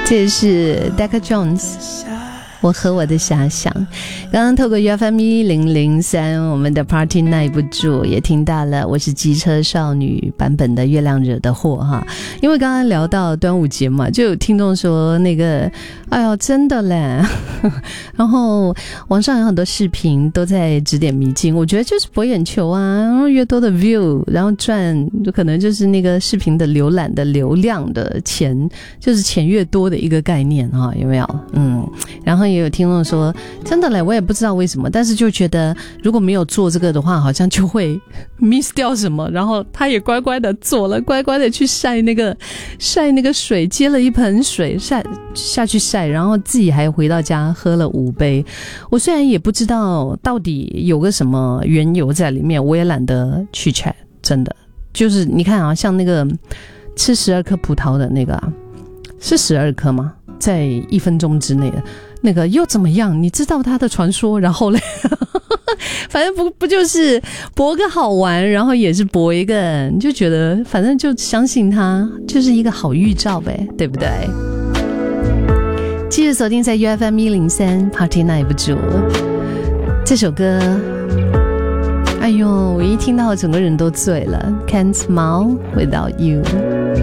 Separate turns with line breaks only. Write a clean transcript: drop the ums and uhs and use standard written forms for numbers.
这是 Decca Jones， 我和我的遐想。刚刚透过 UFM1003 我们的 Party 耐不住也听到了我是机车少女版本的月亮惹的祸哈。因为刚刚聊到端午节嘛，就有听众说那个哎呦真的嘞然后网上有很多视频都在指点迷津，我觉得就是博眼球啊，然后越多的 view 然后赚就可能就是那个视频的浏览的流量的钱，就是钱越多的一个概念啊，有没有？然后也有听众说真的嘞，我也不知道为什么，但是就觉得如果没有做这个的话好像就会 miss 掉什么，然后他也乖乖的做了，乖乖的去晒那个水，接了一盆水下去晒，然后自己还回到家喝了5杯。我虽然也不知道到底有个什么缘由在里面，我也懒得去 check， 真的就是你看啊，像那个吃12颗葡萄的那个啊，是12颗吗？在1分钟之内的那个又怎么样？你知道他的传说，然后嘞反正不就是博个好玩，然后也是博一个，你就觉得反正就相信他就是一个好预兆呗，对不对？继续锁定在 UFM103 Party 耐不住这首歌，哎呦我一听到整个人都醉了， Can't smile without you。